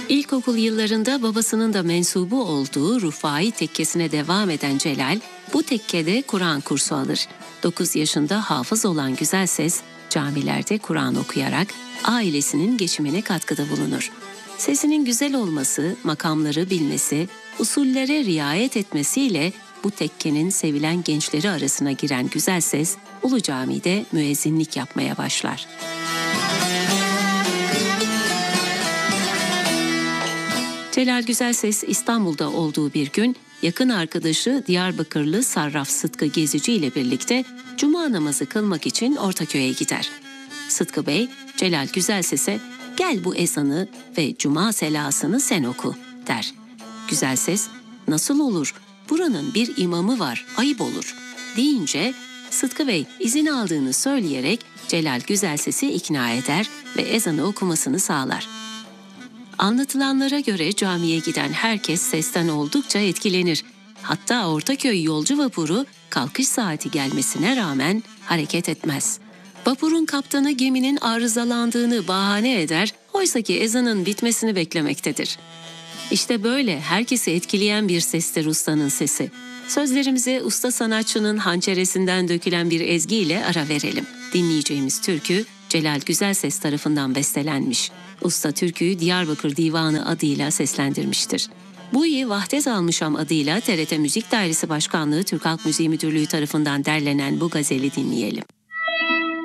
İlkokul yıllarında babasının da mensubu olduğu Rufai tekkesine devam eden Celal, bu tekkede Kur'an kursu alır. 9 yaşında hafız olan güzel ses, camilerde Kur'an okuyarak ailesinin geçimine katkıda bulunur. Sesinin güzel olması, makamları bilmesi, usullere riayet etmesiyle bu tekkenin sevilen gençleri arasına giren güzel ses, Ulu Cami'de müezzinlik yapmaya başlar. Celal Güzelses İstanbul'da olduğu bir gün yakın arkadaşı Diyarbakırlı Sarraf Sıtkı Gezici ile birlikte cuma namazı kılmak için Ortaköy'e gider. Sıtkı Bey, Celal Güzelses'e "Gel bu ezanı ve cuma selasını sen oku" der. Güzelses, "Nasıl olur? Buranın bir imamı var, ayıp olur" deyince Sıtkı Bey izin aldığını söyleyerek Celal Güzelses'i ikna eder ve ezanı okumasını sağlar. Anlatılanlara göre camiye giden herkes sesten oldukça etkilenir. Hatta Ortaköy yolcu vapuru kalkış saati gelmesine rağmen hareket etmez. Vapurun kaptanı geminin arızalandığını bahane eder, oysaki ezanın bitmesini beklemektedir. İşte böyle herkesi etkileyen bir sestir ustanın sesi. Sözlerimize usta sanatçının hançeresinden dökülen bir ezgiyle ara verelim. Dinleyeceğimiz türkü Celal Güzelses tarafından bestelenmiş. Usta türküyü Diyarbakır Divanı adıyla seslendirmiştir. Bu iyi Vahdet Almışam adıyla TRT Müzik Dairesi Başkanlığı Türk Halk Müziği Müdürlüğü tarafından derlenen bu gazeli dinleyelim.